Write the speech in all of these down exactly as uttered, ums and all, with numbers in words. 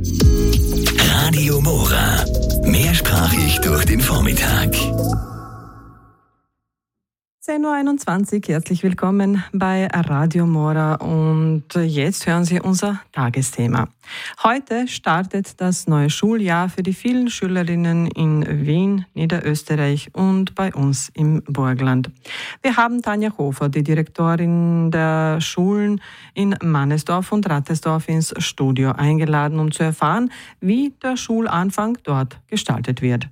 Radio Mora. Mehrsprachig durch den Vormittag. zehn Uhr einundzwanzig, herzlich willkommen bei Radio Mora und jetzt hören Sie unser Tagesthema. Heute startet das neue Schuljahr für die vielen Schülerinnen in Wien, Niederösterreich und bei uns im Burgenland. Wir haben Tanja Hofer, die Direktorin der Schulen in Mannesdorf und Rattesdorf, ins Studio eingeladen, um zu erfahren, wie der Schulanfang dort gestaltet wird.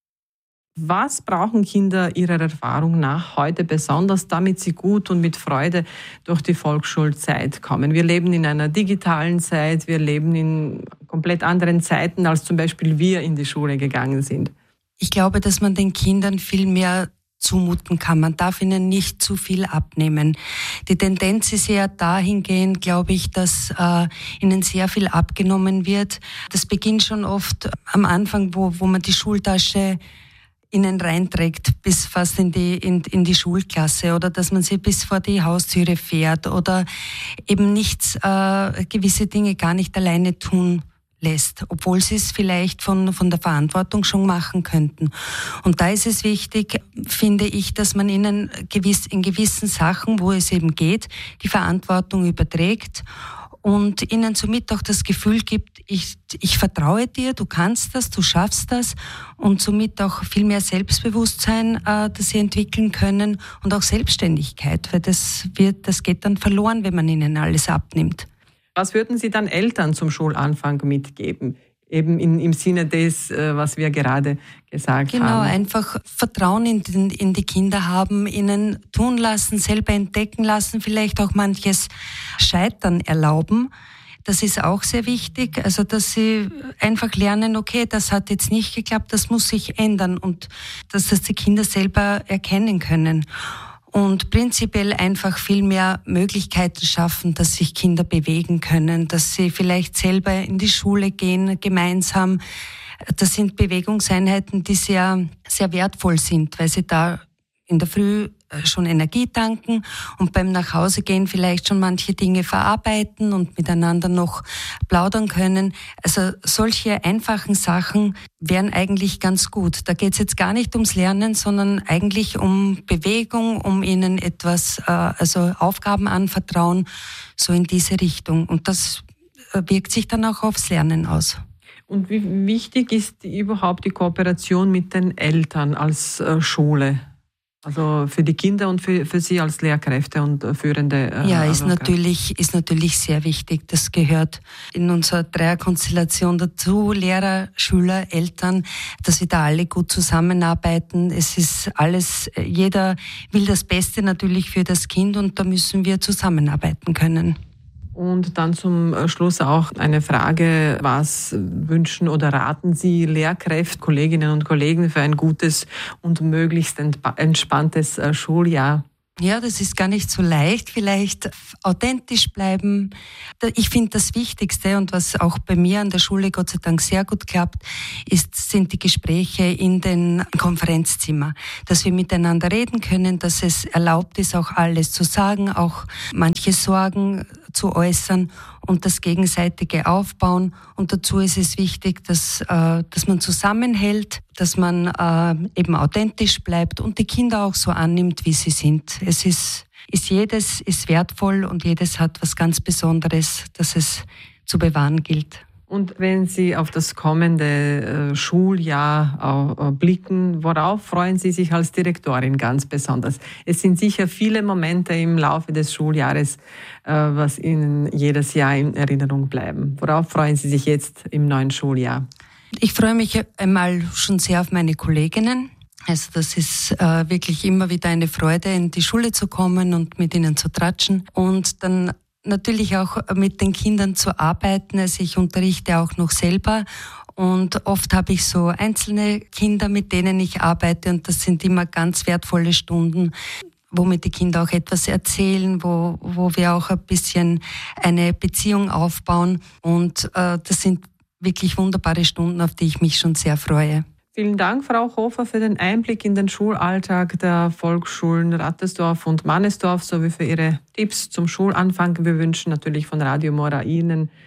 Was brauchen Kinder Ihrer Erfahrung nach heute besonders, damit sie gut und mit Freude durch die Volksschulzeit kommen? Wir leben in einer digitalen Zeit, wir leben in komplett anderen Zeiten, als zum Beispiel wir in die Schule gegangen sind. Ich glaube, dass man den Kindern viel mehr zumuten kann. Man darf ihnen nicht zu viel abnehmen. Die Tendenz ist eher dahingehend, glaube ich, dass äh, ihnen sehr viel abgenommen wird. Das beginnt schon oft am Anfang, wo, wo man die Schultasche ihnen reinträgt, bis fast in die, in, in die Schulklasse, oder dass man sie bis vor die Haustüre fährt oder eben nichts, äh, gewisse Dinge gar nicht alleine tun lässt, obwohl sie es vielleicht von, von der Verantwortung schon machen könnten. Und da ist es wichtig, finde ich, dass man ihnen gewiss, in gewissen Sachen, wo es eben geht, die Verantwortung überträgt und ihnen somit auch das Gefühl gibt, ich, ich vertraue dir, du kannst das, du schaffst das, und somit auch viel mehr Selbstbewusstsein, äh, das sie entwickeln können, und auch Selbstständigkeit, weil das wird, das geht dann verloren, wenn man ihnen alles abnimmt. Was würden Sie dann Eltern zum Schulanfang mitgeben? Eben in, im Sinne des, was wir gerade gesagt genau, haben. Genau, einfach Vertrauen in, den, in die Kinder haben, ihnen tun lassen, selber entdecken lassen, vielleicht auch manches Scheitern erlauben. Das ist auch sehr wichtig, also dass sie einfach lernen, okay, das hat jetzt nicht geklappt, das muss sich ändern, und dass das die Kinder selber erkennen können. Und prinzipiell einfach viel mehr Möglichkeiten schaffen, dass sich Kinder bewegen können, dass sie vielleicht selber in die Schule gehen, gemeinsam. Das sind Bewegungseinheiten, die sehr, sehr wertvoll sind, weil sie da in der Früh schon Energie tanken und beim Nachhausegehen vielleicht schon manche Dinge verarbeiten und miteinander noch plaudern können. Also solche einfachen Sachen wären eigentlich ganz gut. Da geht es jetzt gar nicht ums Lernen, sondern eigentlich um Bewegung, um ihnen etwas, also Aufgaben anvertrauen, so in diese Richtung. Und das wirkt sich dann auch aufs Lernen aus. Und wie wichtig ist überhaupt die Kooperation mit den Eltern als Schule? Also für die Kinder und für, für Sie als Lehrkräfte und führende äh, Ja, ist natürlich, ist natürlich sehr wichtig. Das gehört in unserer Dreierkonstellation dazu. Lehrer, Schüler, Eltern, dass wir da alle gut zusammenarbeiten. Es ist alles, jeder will das Beste natürlich für das Kind, und da müssen wir zusammenarbeiten können. Und dann zum Schluss auch eine Frage: Was wünschen oder raten Sie Lehrkräften, Kolleginnen und Kollegen für ein gutes und möglichst entspanntes Schuljahr? Ja, das ist gar nicht so leicht. Vielleicht authentisch bleiben. Ich finde, das Wichtigste, und was auch bei mir an der Schule Gott sei Dank sehr gut klappt, ist, sind die Gespräche in den Konferenzzimmer. Dass wir miteinander reden können, dass es erlaubt ist, auch alles zu sagen, auch manche Sorgen zu äußern und das gegenseitige Aufbauen. Und dazu ist es wichtig, dass, äh, dass man zusammenhält, dass man äh, eben authentisch bleibt und die Kinder auch so annimmt, wie sie sind. Es ist, ist jedes ist wertvoll und jedes hat was ganz Besonderes, das es zu bewahren gilt. Und wenn Sie auf das kommende äh, Schuljahr äh, blicken, worauf freuen Sie sich als Direktorin ganz besonders? Es sind sicher viele Momente im Laufe des Schuljahres, äh, was Ihnen jedes Jahr in Erinnerung bleiben. Worauf freuen Sie sich jetzt im neuen Schuljahr? Ich freue mich einmal schon sehr auf meine Kolleginnen. Also das ist äh, wirklich immer wieder eine Freude, in die Schule zu kommen und mit ihnen zu tratschen. Und dann natürlich auch mit den Kindern zu arbeiten. Also ich unterrichte auch noch selber, und oft habe ich so einzelne Kinder, mit denen ich arbeite, und das sind immer ganz wertvolle Stunden, womit die Kinder auch etwas erzählen, wo, wo wir auch ein bisschen eine Beziehung aufbauen, und äh, das sind wirklich wunderbare Stunden, auf die ich mich schon sehr freue. Vielen Dank, Frau Hofer, für den Einblick in den Schulalltag der Volksschulen Rattesdorf und Mannesdorf sowie für Ihre Tipps zum Schulanfang. Wir wünschen natürlich von Radio Mora Ihnen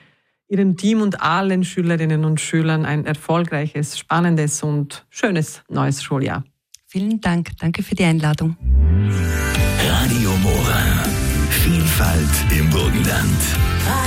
Ihrem Team und allen Schülerinnen und Schülern ein erfolgreiches, spannendes und schönes neues Schuljahr. Vielen Dank. Danke für die Einladung. Radio Mora. Vielfalt im Burgenland.